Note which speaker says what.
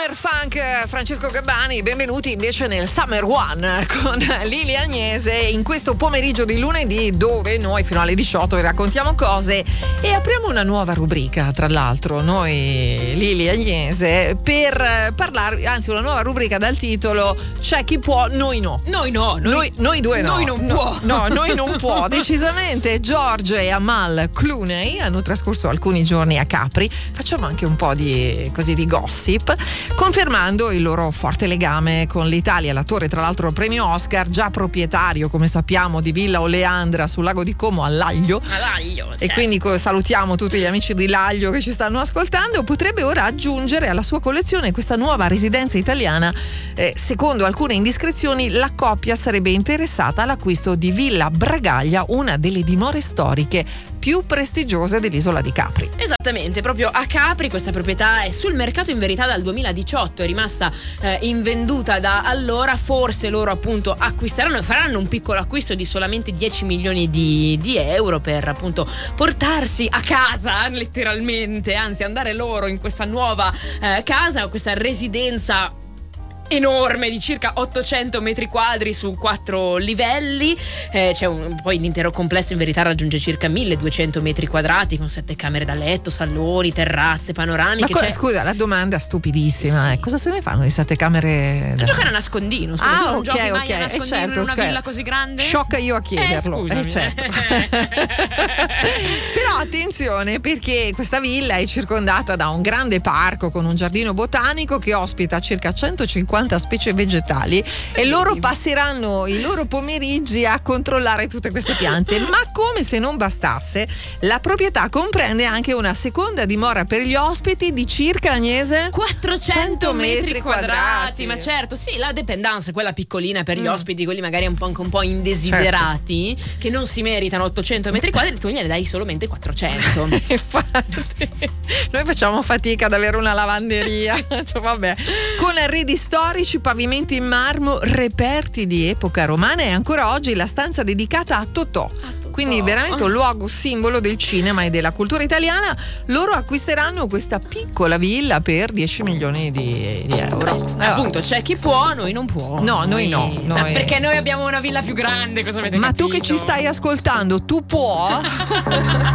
Speaker 1: Summer Funk, Francesco Gabbani, benvenuti invece nel Summer One con Lili Agnese in questo pomeriggio di lunedì, dove noi fino alle 18 vi raccontiamo cose e apriamo una nuova rubrica, tra l'altro noi Lili Agnese, per parlare, anzi una nuova rubrica dal titolo C'è chi può, noi no.
Speaker 2: Noi no,
Speaker 1: noi due no.
Speaker 2: Noi non può.
Speaker 1: No, noi non può. Decisamente George e Amal Clooney hanno trascorso alcuni giorni a Capri. Facciamo anche un po' di gossip, confermando il loro forte legame con l'Italia. L'attore, tra l'altro premio Oscar, già proprietario, come sappiamo, di Villa Oleandra sul lago di Como a Laglio. E quindi salutiamo tutti gli amici di Laglio che ci stanno ascoltando. Potrebbe ora aggiungere alla sua collezione questa nuova residenza italiana. Secondo alcune indiscrezioni, la coppia sarebbe interessata all'acquisto di Villa Bragaglia, una delle dimore storiche più prestigiose dell'isola di Capri.
Speaker 2: Esattamente, proprio a Capri questa proprietà è sul mercato in verità dal 2018, è rimasta invenduta da allora. Forse loro appunto faranno un piccolo acquisto di solamente 10 milioni di euro per appunto portarsi a casa letteralmente, anzi andare loro in questa nuova casa, questa residenza enorme di circa 800 metri quadri su 4 livelli. Poi l'intero complesso in verità raggiunge circa 1200 metri quadrati con 7 camere da letto, saloni, terrazze panoramiche.
Speaker 1: Ma scusa, la domanda stupidissima è: cosa se ne fanno di 7 camere da...
Speaker 2: giocare a nascondino? Scusa, tu non giochi mai a nascondino
Speaker 1: certo,
Speaker 2: in una villa così grande?
Speaker 1: Sciocca io a chiederlo.
Speaker 2: Certo.
Speaker 1: Però attenzione, perché questa villa è circondata da un grande parco con un giardino botanico che ospita circa 150 specie vegetali e loro passeranno i loro pomeriggi a controllare tutte queste piante. Ma come se non bastasse, la proprietà comprende anche una seconda dimora per gli ospiti di circa, Agnese,
Speaker 2: 400 metri quadrati. Ma certo, sì, la dependance, quella piccolina per gli ospiti, quelli magari anche un po' indesiderati, certo, che non si meritano 800 metri quadri, tu gliene dai solamente 400.
Speaker 1: Infatti noi facciamo fatica ad avere una lavanderia. Cioè, vabbè, con arredi storici, pavimenti in marmo, reperti di epoca romana e ancora oggi la stanza dedicata a Totò. Quindi veramente un luogo simbolo del cinema e della cultura italiana. Loro acquisteranno questa piccola villa per 10 milioni di euro.
Speaker 2: Appunto, c'è chi può, noi non può.
Speaker 1: No, noi no.
Speaker 2: Perché noi abbiamo una villa più grande, cosa avete
Speaker 1: Ma
Speaker 2: capito?
Speaker 1: tu che ci stai ascoltando, tu può?